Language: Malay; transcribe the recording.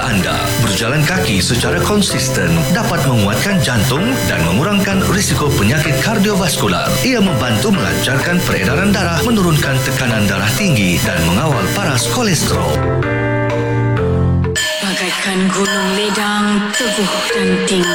keluarga anda. Berjalan kaki secara konsisten dapat menguatkan jantung dan mengurangkan risiko penyakit kardiovaskular. Ia membantu melancarkan peredaran darah, menurunkan tekanan darah tinggi dan mengawal paras kolesterol. Bagaikan gunung ledang, teguh dan tinggi.